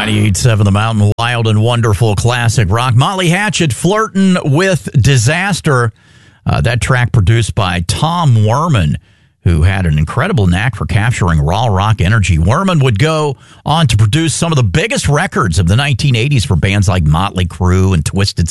98.7 The Mountain, wild and wonderful classic rock. Molly Hatchet, Flirtin' with Disaster. That track produced by Tom Werman, who had an incredible knack for capturing raw rock energy. Werman would go on to produce some of the biggest records of the 1980s for bands like Motley Crue and Twisted